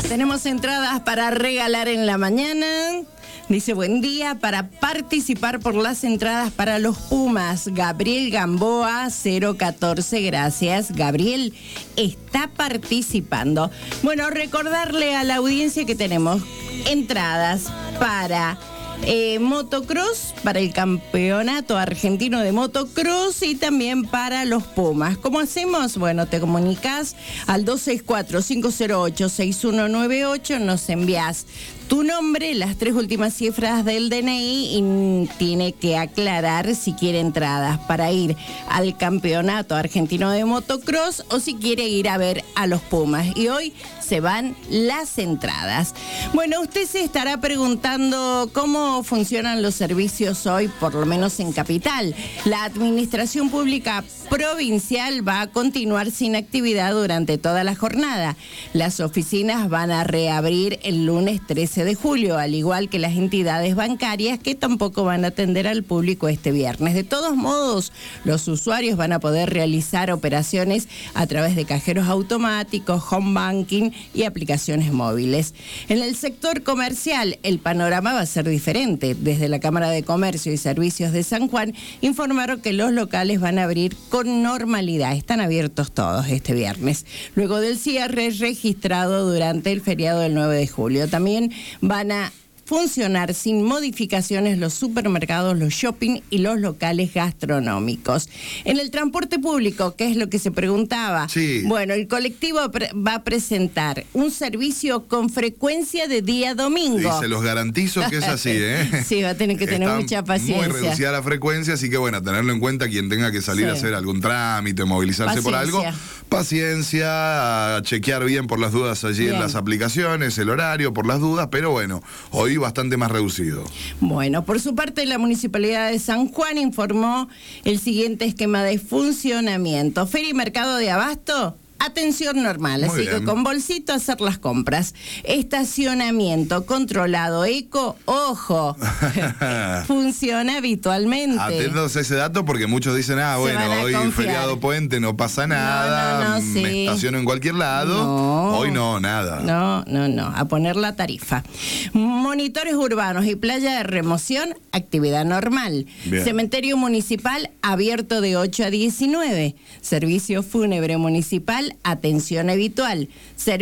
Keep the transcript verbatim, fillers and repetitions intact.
Tenemos entradas para regalar en la mañana. Dice, buen día, para participar por las entradas para los Pumas. Gabriel Gamboa, cero catorce, gracias. Gabriel está participando. Bueno, recordarle a la audiencia que tenemos entradas para eh, motocross, para el campeonato argentino de motocross y también para los Pumas. ¿Cómo hacemos? Bueno, te comunicas al dos seis cuatro, cinco cero ocho, seis uno nueve ocho, nos envías tu nombre, las tres últimas cifras del D N I y tiene que aclarar si quiere entradas para ir al campeonato argentino de motocross o si quiere ir a ver a los Pumas. Y hoy se van las entradas. Bueno, usted se estará preguntando cómo funcionan los servicios hoy, por lo menos en Capital. La Administración Pública Provincial va a continuar sin actividad durante toda la jornada. Las oficinas van a reabrir el lunes trece de julio, al igual que las entidades bancarias que tampoco van a atender al público este viernes. De todos modos, los usuarios van a poder realizar operaciones a través de cajeros automáticos, home banking y aplicaciones móviles. En el sector comercial, el panorama va a ser diferente. Desde la Cámara de Comercio y Servicios de San Juan informaron que los locales van a abrir con normalidad. Están abiertos todos este viernes, luego del cierre registrado durante el feriado del nueve de julio. También van a funcionar sin modificaciones los supermercados, los shopping y los locales gastronómicos. En el transporte público, ¿qué es lo que se preguntaba? Sí. Bueno, el colectivo va a presentar un servicio con frecuencia de día domingo. Y se los garantizo que es así, ¿eh? Sí, va a tener que tener Está mucha paciencia. Muy reducida la frecuencia, así que bueno, tenerlo en cuenta quien tenga que salir sí. a hacer algún trámite, movilizarse paciencia. por algo. Paciencia, a chequear bien por las dudas allí bien. en las aplicaciones, el horario, por las dudas, pero bueno, hoy bastante más reducido. Bueno, por su parte, la Municipalidad de San Juan informó el siguiente esquema de funcionamiento. Feria y mercado de abasto, atención normal, Muy así bien. que con bolsito hacer las compras. Estacionamiento controlado eco, ojo, funciona habitualmente. Atentos a ese dato porque muchos dicen, ah, Se bueno, hoy confiar. feriado puente, no pasa nada, no, no, no, me sí. estaciono en cualquier lado. No. Hoy no, nada. No, no, no, a poner la tarifa. Monitores urbanos y playa de remoción, actividad normal. Bien. Cementerio municipal abierto de ocho a diecinueve. Servicio fúnebre municipal, atención habitual.